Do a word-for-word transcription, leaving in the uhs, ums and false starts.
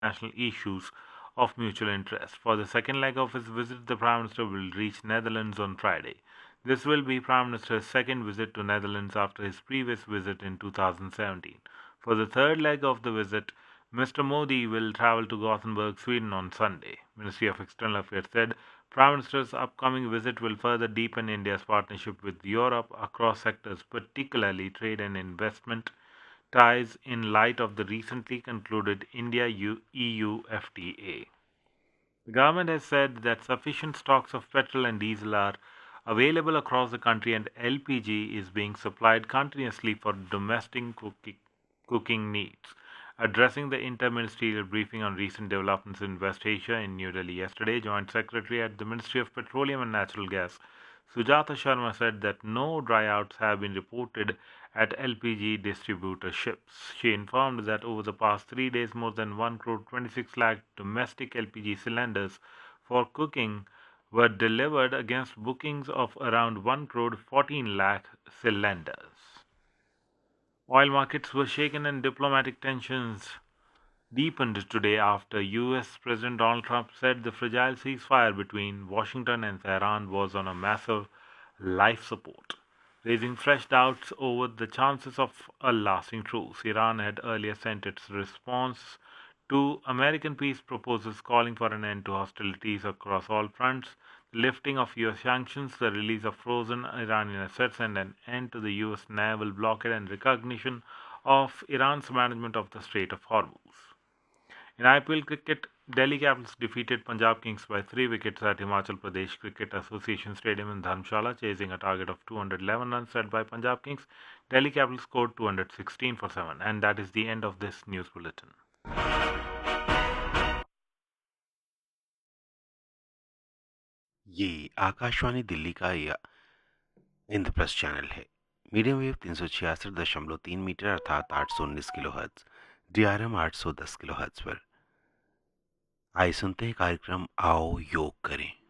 national issues of mutual interest. For the second leg of his visit, the Prime Minister will reach Netherlands on Friday. This will be Prime Minister's second visit to Netherlands after his previous visit in two thousand seventeen. For the third leg of the visit, Mister Modi will travel to Gothenburg, Sweden on Sunday. Ministry of External Affairs said Prime Minister's upcoming visit will further deepen India's partnership with Europe across sectors, particularly trade and investment ties, in light of the recently concluded India E U F T A. The government has said that sufficient stocks of petrol and diesel are available across the country and L P G is being supplied continuously for domestic cooking, cooking needs. Addressing the interministerial briefing on recent developments in West Asia in New Delhi yesterday, Joint Secretary at the Ministry of Petroleum and Natural Gas Sujata Sharma said that no dryouts have been reported at L P G distributorships. She informed that over the past three days, more than one crore twenty-six lakh domestic L P G cylinders for cooking were delivered against bookings of around one crore fourteen lakh cylinders. Oil markets were shaken and diplomatic tensions deepened today after U S. President Donald Trump said the fragile ceasefire between Washington and Tehran was on a massive life support, raising fresh doubts over the chances of a lasting truce. Iran had earlier sent its response to American peace proposals calling for an end to hostilities across all fronts, the lifting of U S sanctions, the release of frozen Iranian assets, and an end to the U S naval blockade and recognition of Iran's management of the Strait of Hormuz. In I P L cricket, Delhi Capitals defeated Punjab Kings by three wickets at Himachal Pradesh Cricket Association Stadium in Dharamshala, chasing a target of two hundred eleven runs set by Punjab Kings. Delhi Capitals scored two hundred sixteen for seven, and that is the end of this news bulletin. ये आकाशवाणी दिल्ली का या Indraprastha channel है। Medium wave तीन सौ छियासठ दशमलव तीन metre अर्थात आठ सौ उन्नीस kilo hertz, D R M आठ सौ दस किलो हर्ट्ज पर। आइए सुनते हैं कार्यक्रम आओ योग करें।